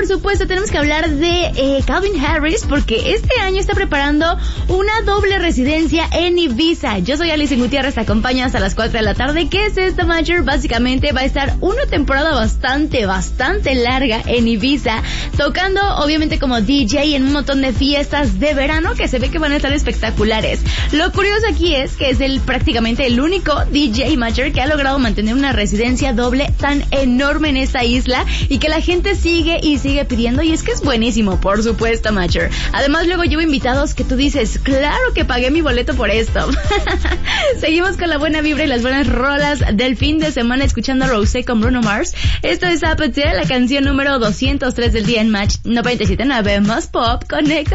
por supuesto, tenemos que hablar de Calvin Harris, porque este año está preparando una doble residencia en Ibiza. Yo soy Alice Gutiérrez, te acompaño hasta las 4 de la tarde. ¿Qué es esto, Major? Básicamente va a estar una temporada bastante larga en Ibiza, tocando obviamente como DJ en un montón de fiestas de verano que se ve que van a estar espectaculares. Lo curioso aquí es que es prácticamente el único DJ, Major, que ha logrado mantener una residencia doble tan enorme en esta isla y que la gente sigue pidiendo, y es que es buenísimo, por supuesto, Major. Además, luego llevo invitados que tú dices, claro que pagué mi boleto por esto. Seguimos con la buena vibra y las buenas rolas del fin de semana escuchando a Rosé con Bruno Mars. Esto es Apatía, la canción número 203 del día en Match 97.9 más Pop Conecta.